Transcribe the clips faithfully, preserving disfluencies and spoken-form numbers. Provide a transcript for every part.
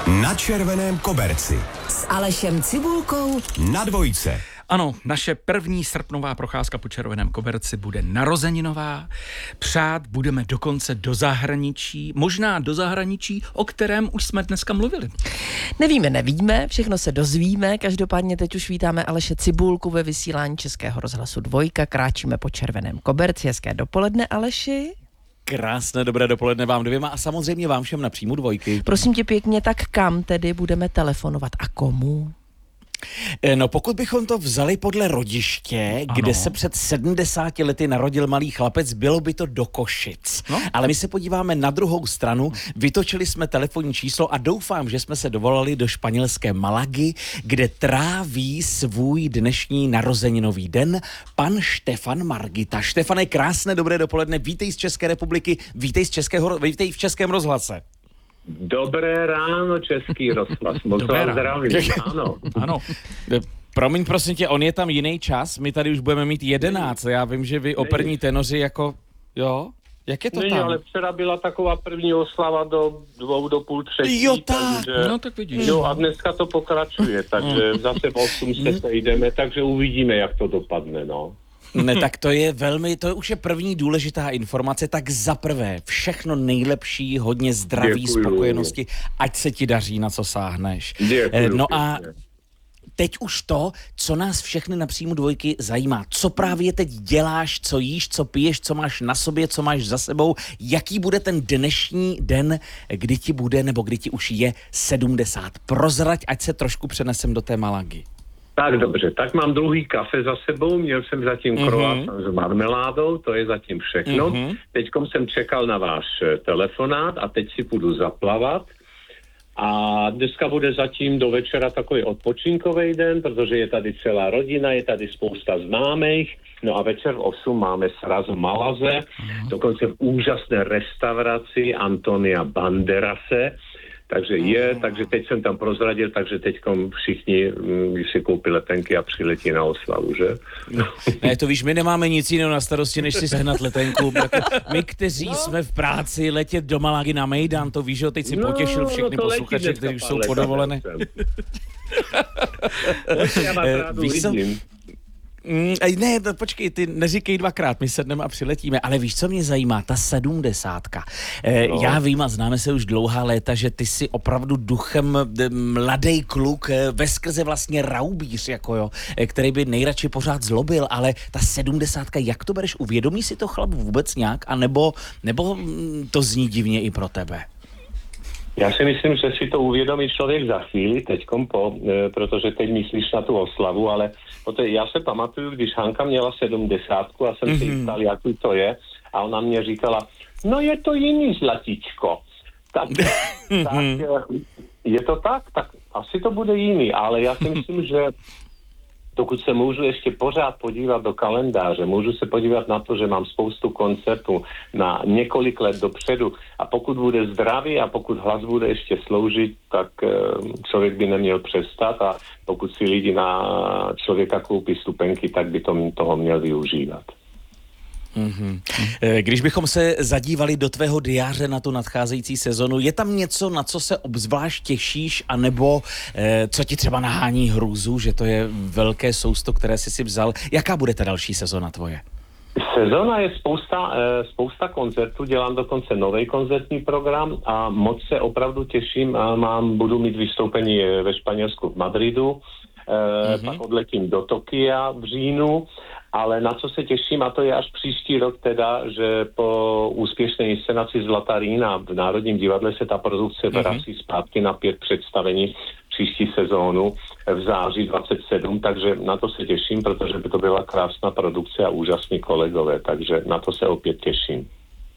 Na červeném koberci. S Alešem Cibulkou. Na dvojce. Ano, naše první srpnová procházka po červeném koberci bude narozeninová. Přát budeme dokonce do zahraničí, možná do zahraničí, o kterém už jsme dneska mluvili. Nevíme, nevíme, všechno se dozvíme. Každopádně teď už vítáme Aleše Cibulku ve vysílání Českého rozhlasu Dvojka. Kráčíme po červeném koberci. Hezké dopoledne, Aleši. Krásné dobré dopoledne vám dvěma a samozřejmě vám všem na příjmu Dvojky. Prosím tě pěkně, tak kam tedy budeme telefonovat a komu? No pokud bychom to vzali podle rodiště, ano. kde se před sedmdesáti lety narodil malý chlapec, bylo by to do Košic. No. Ale my se podíváme na druhou stranu, vytočili jsme telefonní číslo a doufám, že jsme se dovolali do španělské Malagy, kde tráví svůj dnešní narozeninový den pan Štefan Margita. Štefane, krásné dobré dopoledne, vítej z České republiky, vítej, z Českého, vítej v Českém rozhlase. Dobré ráno, Český rozhlas. Moc vás zdravím. Ano. Ano. Promiň, prosím tě, on je tam jiný čas, my tady už budeme mít jedenáct. Já vím, že vy operní tenoři jako, jo? Jak je to Není, tam? ale včera byla taková první oslava do dvou, do půl třetí. Jo, tak. Takže, no tak vidíš. Jo, a dneska to pokračuje, takže zase v osm se sejdeme, takže uvidíme, jak to dopadne, no. Ne, tak to je velmi, to je už je první důležitá informace, tak za prvé všechno nejlepší, hodně zdraví, Děkuju. spokojenosti, ať se ti daří, na co sáhneš. Děkuju, no a pěkně. teď už to, co nás všechny na příjmu Dvojky zajímá. Co právě teď děláš, co jíš, co piješ, co máš na sobě, co máš za sebou, jaký bude ten dnešní den, kdy ti bude, nebo kdy ti už je sedmdesát. Prozrať, ať se trošku přenesem do té Malagy. Tak dobře, tak mám druhý kafe za sebou, měl jsem zatím mm-hmm. croissant s marmeládou, to je zatím všechno. Mm-hmm. Teďkom jsem čekal na váš telefonát a teď si půjdu zaplavat. A dneska bude zatím do večera takový odpočinkový den, protože je tady celá rodina, je tady spousta známých. No a večer v osm máme sraz v Malaze, mm-hmm. dokonce v úžasné restauraci Antonia Banderase. Takže je, takže teď jsem tam prozradil, takže teďkom všichni když si koupí letenky a přiletí na oslavu, že? No, ne, to víš, my nemáme nic jiného na starosti, než si sehnat letenku. My, kteří no. jsme v práci, letět do Malagy na Mejdan, to víš, že teď si potěšil všechny no, posluchače, kteří už jsou podovolené. Já vás rádu vidím. Mm, ne, no, počkej, ty neříkej dvakrát, my sedneme a přiletíme, ale víš, co mě zajímá, ta sedmdesátka. E, no. Já vím a známe se už dlouhá léta, že ty jsi opravdu duchem mladý kluk, veskrze vlastně raubíř, jako jo, který by nejradši pořád zlobil, ale ta sedmdesátka, jak to bereš, uvědomí si to chlap vůbec nějak, anebo, nebo to zní divně i pro tebe? Já si myslím, že si to uvědomí člověk za chvíli, teďkom po, e, protože teď myslíš na tu oslavu, ale poté, já se pamatuju, když Hanka měla sedmdesátku a jsem mm-hmm. si jistal, jaký to je, a ona mě říkala, no je to jiný zlatičko. Tak, tak je to tak? Tak asi to bude jiný, ale já si myslím, že dokud se můžu ještě pořád podívat do kalendáře, můžu se podívat na to, že mám spoustu koncertů na několik let dopředu a pokud bude zdravý a pokud hlas bude ještě sloužit, tak člověk by neměl přestat a pokud si lidi na člověka koupí stupenky, tak by to, toho měl využívat. Mm-hmm. Když bychom se zadívali do tvého diáře na tu nadcházející sezonu, je tam něco, na co se obzvlášť těšíš, anebo eh, co ti třeba nahání hrůzu, že to je velké sousto, které jsi si vzal? Jaká bude ta další sezona tvoje? Sezona je spousta, eh, spousta koncertů, dělám dokonce nový koncertní program a moc se opravdu těším a mám, budu mít vystoupení ve Španělsku v Madridu, eh, mm-hmm. pak odletím do Tokia v říjnu. Ale na co se těším, a to je až příští rok teda, že po úspěšné inscenaci Zlatá Rýna v Národním divadle se ta produkce vrací mm-hmm. zpátky na pět představení příští sezónu v září dvacet sedm, takže na to se těším, protože by to byla krásná produkce a úžasní kolegové, takže na to se opět těším.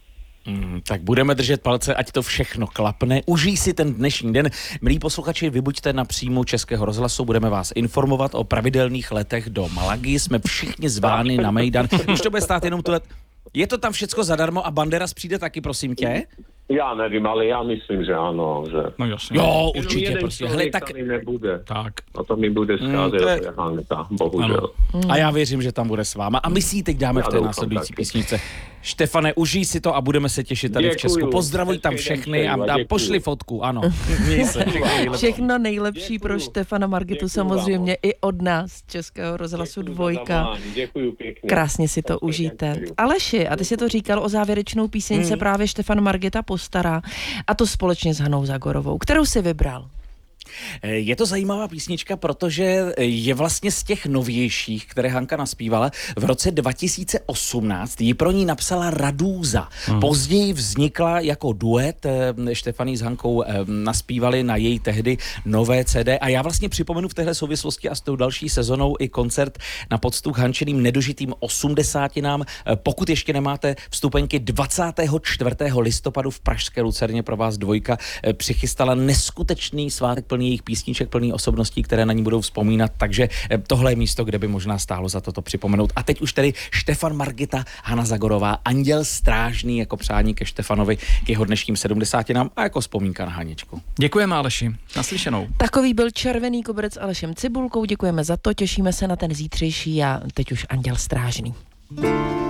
Mm, tak budeme držet palce, ať to všechno klapne. Užij si ten dnešní den. Milí posluchači, vy buďte na příjmu Českého rozhlasu, budeme vás informovat o pravidelných letech do Malagy. Jsme všichni zváni na Mejdan. Už to bude stát jenom tu let. Je to tam všecko zadarmo a Banderas přijde taky, prosím tě? Já nevím, ale já myslím, že ano. Že... No jasně. Jo, určitě, prostě. Hele, tak... nebude. Tak. A to mi bude scházet, mm, je... Hanka, bohužel. Ano. A já věřím, že tam bude s váma. A my si ji teď dáme já v té následující písničce. Štefane, užij si to a budeme se těšit tady Děkuju. v Česku. Pozdravuj tam všechny a dá, pošli fotku, ano. Měj se. Všechno nejlepší Děkuju. pro Štefana Margitu, Děkuju samozřejmě vám. i od nás, Českého rozhlasu Děkuju za Dvojka. zavolání, děkuju pěkně. Krásně si to Děkuju. užijte. Děkuju. Aleši, a ty si to říkal, o závěrečnou píseň se právě Štefan Margita postará, a to společně s Hanou Zagorovou. Kterou si vybral? Je to zajímavá písnička, protože je vlastně z těch novějších, které Hanka naspívala. V roce dva tisíce osmnáct ji pro ní napsala Radúza. Hmm. Později vznikla jako duet. Štefaní s Hankou naspívali na její tehdy nové C D. A já vlastně připomenu v téhle souvislosti a s tou další sezonou i koncert na poctu k Hančiným nedožitým osmdesátinám. Pokud ještě nemáte vstupenky, dvacátého čtvrtého listopadu v pražské Lucerně pro vás Dvojka přichystala neskutečný svátek plný jejich písniček, plný osobností, které na ní budou vzpomínat, takže tohle je místo, kde by možná stálo za toto připomenout. A teď už tedy Štefan Margita, Hana Zagorová, Anděl strážný jako přání ke Štefanovi, k jeho dnešním sedmdesátinám a jako vzpomínka na Haničku. Děkujeme, Aleši. Naslyšenou. Takový byl Červený koberec s Alešem Cibulkou, děkujeme za to, těšíme se na ten zítřejší a teď už Anděl strážný.